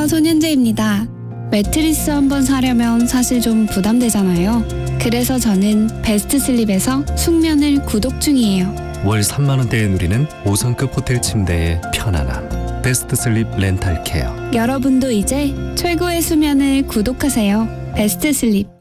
안녕하세요, 손현재입니다. 매트리스 한번 사려면 사실 좀 부담되잖아요. 그래서 저는 베스트 슬립에서 숙면을 구독 중이에요. 월 3만 원대에 누리는 5성급 호텔 침대의 편안함. 베스트 슬립 렌탈 케어. 여러분도 이제 최고의 수면을 구독하세요. 베스트 슬립.